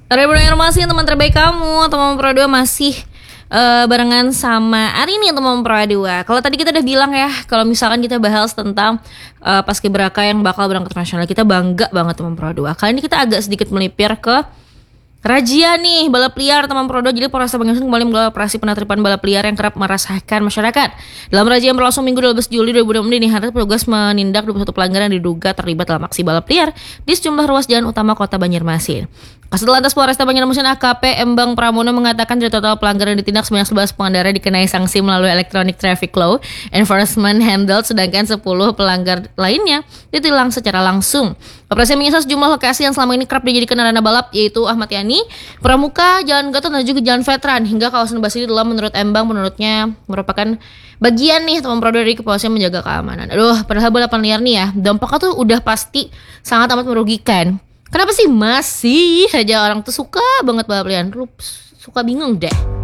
Ada informasi teman terbaik kamu, teman Pro 2 masih barengan sama Arini teman Pro 2. Kalau tadi kita udah bilang ya, kalau misalkan kita bahas tentang paskibraka yang bakal berangkat nasional, kita bangga banget teman Pro 2. Kali ini kita agak sedikit melipir ke razia nih balap liar teman Pro 2. Jadi Polresta Banyumas kembali menggelar operasi penertiban balap liar yang kerap meresahkan masyarakat. Dalam razia yang berlangsung Minggu 12 Juli 2024 ini, hari petugas menindak 21 pelanggaran yang diduga terlibat dalam aksi balap liar di sejumlah ruas jalan utama Kota Banjarmasin. Kasat Lantas Polresta Banjarmasin AKP Embang Pramono mengatakan dari total pelanggaran ditindak sebanyak 11 pengendara dikenai sanksi melalui Electronic Traffic Law Enforcement handled, sedangkan 10 pelanggar lainnya ditilang secara langsung. Operasi menyasar sejumlah lokasi yang selama ini kerap dijadikan arena balap, yaitu Ahmad Yani, Pramuka, Jalan Gatot, dan juga Jalan Veteran hingga kawasan Basiri dalam menurut Embang menurutnya merupakan bagian nih teman Pro 2 dari kepolisian menjaga keamanan. Aduh, padahal balapan liar nih ya, dampaknya tuh udah pasti sangat amat merugikan. Kenapa sih masih aja orang tuh suka banget balap liar? Suka bingung deh.